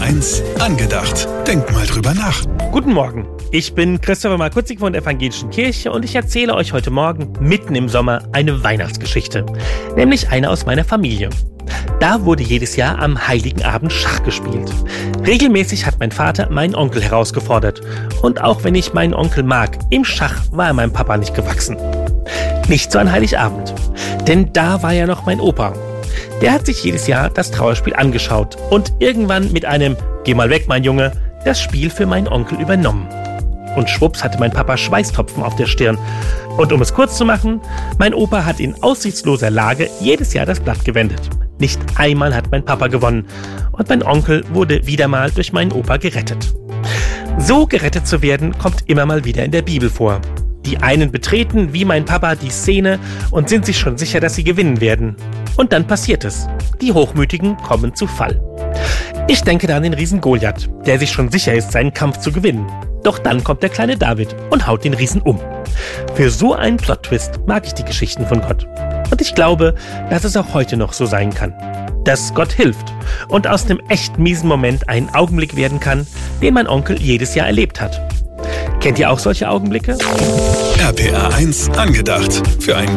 RPA1 angedacht. Denk mal drüber nach. Guten Morgen, ich bin Christopher Markutzig von der Evangelischen Kirche und ich erzähle euch heute Morgen mitten im Sommer eine Weihnachtsgeschichte, nämlich eine aus meiner Familie. Da wurde jedes Jahr am Heiligen Abend Schach gespielt. Regelmäßig hat mein Vater meinen Onkel herausgefordert. Und auch wenn ich meinen Onkel mag, im Schach war er meinem Papa nicht gewachsen. Nicht so an Heiligabend, denn da war ja noch mein Opa. Der hat sich jedes Jahr das Trauerspiel angeschaut und irgendwann mit einem "Geh mal weg, mein Junge" das Spiel für meinen Onkel übernommen. Und schwupps hatte mein Papa Schweißtropfen auf der Stirn. Und um es kurz zu machen, mein Opa hat in aussichtsloser Lage jedes Jahr das Blatt gewendet. Nicht einmal hat mein Papa gewonnen und mein Onkel wurde wieder mal durch meinen Opa gerettet. So gerettet zu werden, kommt immer mal wieder in der Bibel vor. Die einen betreten, wie mein Papa, die Szene und sind sich schon sicher, dass sie gewinnen werden. Und dann passiert es. Die Hochmütigen kommen zu Fall. Ich denke da an den Riesen Goliath, der sich schon sicher ist, seinen Kampf zu gewinnen. Doch dann kommt der kleine David und haut den Riesen um. Für so einen Plot-Twist mag ich die Geschichten von Gott. Und ich glaube, dass es auch heute noch so sein kann. Dass Gott hilft und aus einem echt miesen Moment ein Augenblick werden kann, den mein Onkel jedes Jahr erlebt hat. Kennt ihr auch solche Augenblicke? RPA1 angedacht. Für einen